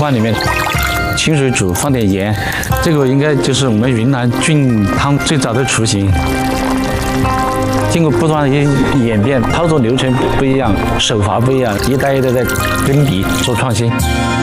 饭里面清水煮，放点盐，这个应该就是我们云南菌汤最早的雏形。经过不断的演变，操作流程不一样，手法不一样，一代一代在更迭做创新。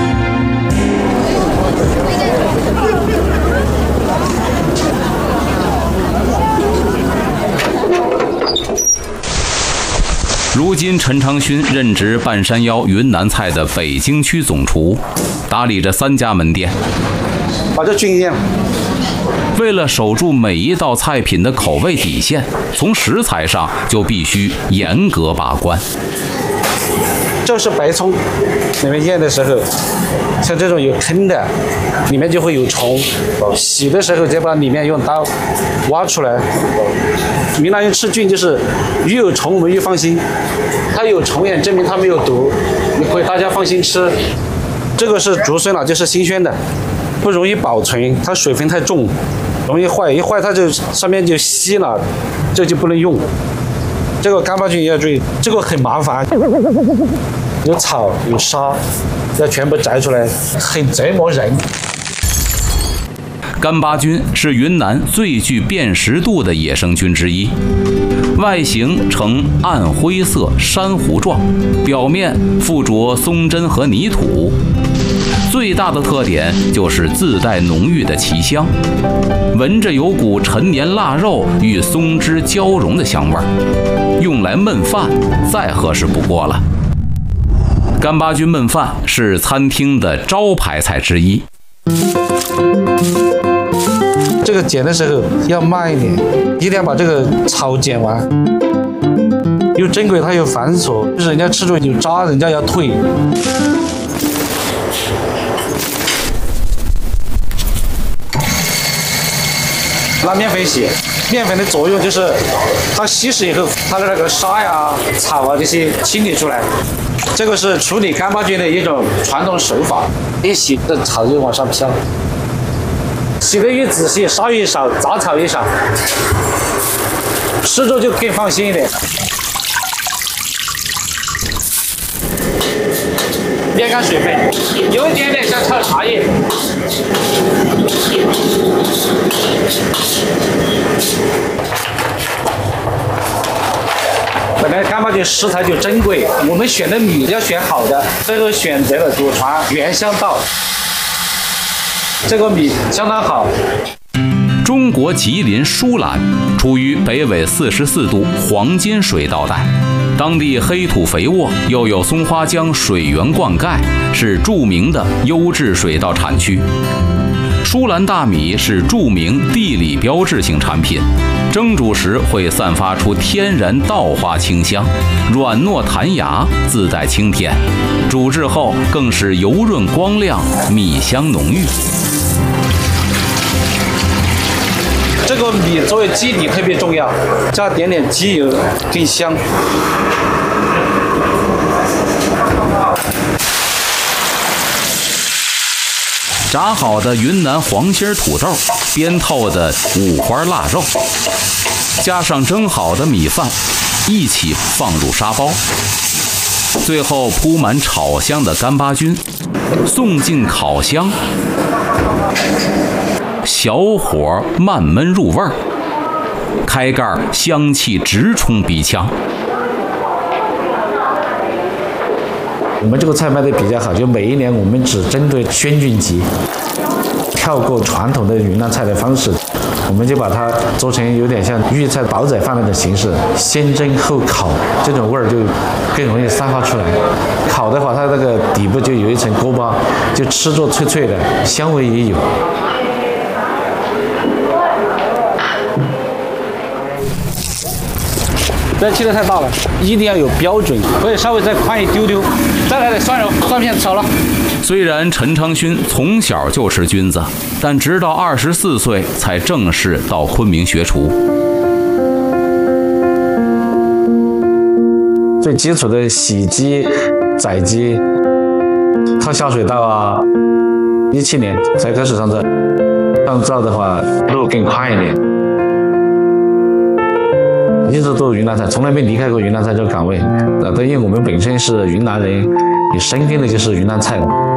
如今，陈昌勋任职半山腰云南菜的北京区总厨，打理着3家门店。 把这菌样。 为了守住每一道菜品的口味底线，从食材上就必须严格把关。 这是白葱，你们腌的时候，像这种有坑的，里面就会有虫。洗的时候就把里面用刀挖出来。云南人吃菌就是鱼有虫我们越放心，它有虫也证明它没有毒，你可以大家放心吃。这个是竹荪了，就是新鲜的，不容易保存，它水分太重，容易坏，一坏它就上面就稀了，这就不能用。这个干巴菌也要注意，这个很麻烦，有草有沙，要全部摘出来，很折磨人。 干巴菌是云南最具辨识度的野生菌之一，外形呈暗灰色珊瑚状，表面附着松针和泥土。最大的特点就是自带浓郁的奇香，闻着有股陈年腊肉与松枝交融的香味儿，用来焖饭再合适不过了。干巴菌焖饭是餐厅的招牌菜之一。 这个剪的时候要慢一点，一定要把这个草剪完。又珍贵，它有繁琐，就是人家吃出有渣，人家要退。拿面粉洗，面粉的作用就是它稀释以后，它的那个沙呀、草啊这些清理出来。这个是处理干巴菌的一种传统手法，一洗这草就往上飘。洗得越仔细，沙越少，杂草越少，吃着就更放心一点。煸干水分，有一点点像炒茶叶。本来干巴菌食材就珍贵，我们选的米要选好的，最后选择了祖传原香稻。这个米相当好。 中国吉林舒兰处于北纬44度黄金水稻带，当地黑土肥沃，又有松花江水源灌溉，是著名的优质水稻产区。舒兰大米是著名地理标志性产品，蒸煮时会散发出天然稻花清香，软糯弹牙，自带清甜。煮制后更是油润光亮，米香浓郁。 这个米作为基底特别重要，加点点鸡油更香。 炸好的云南黄心土豆，煸透的五花腊肉，加上蒸好的米饭，一起放入沙包，最后铺满炒香的干巴菌，送进烤箱，小火慢焖入味儿，开盖香气直冲鼻腔。 我们这个菜卖的比较好，就每一年我们只针对宣菌季，跳过传统的云南菜的方式，我们就把它做成有点像粤菜煲仔饭那种形式，先蒸后烤，这种味儿就更容易散发出来。烤的话，它那个底部就有一层锅巴，就吃着脆脆的，香味也有。不要切得太大了，一定要有标准，可以稍微再宽一丢丢。再来点蒜蓉，蒜片炒了。 虽然陈昌勋从小就吃菌子，但直到24岁才正式到昆明学厨。 最基础的洗鸡、宰鸡、套下水道啊，17年才开始上灶。上灶的话，路更宽一点。一直做云南菜，从来没离开过云南菜这个岗位。因为我们本身是云南人，你生根的就是云南菜。